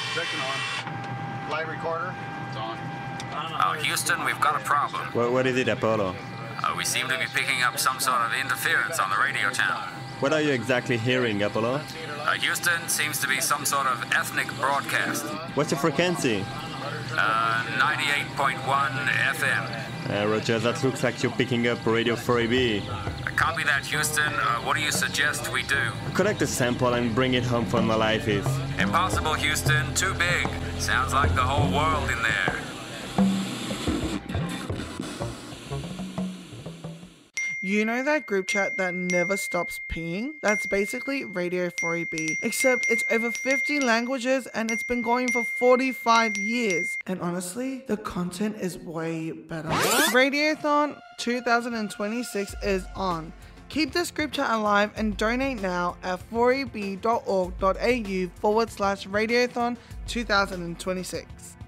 Checking on. Live recorder. It's on. Houston, we've got a problem. What is it, Apollo? We seem to be picking up some sort of interference on the radio channel. What are you exactly hearing, Apollo? Houston seems to be some sort of ethnic broadcast. What's your frequency? 98.1 FM. Roger, that looks like you're picking up Radio 4AB. Copy that, Houston. What do you suggest we do? Collect a sample and bring it home for analysis. Impossible, Houston. Too big. Sounds like the whole world in there. You know that group chat that never stops peeing? That's basically Radio 4AB, except it's over 50 languages and it's been going for 45 years. And honestly, the content is way better. Radiothon 2026 is on. Keep this group chat alive and donate now at 4ab.org.au/Radiothon 2026.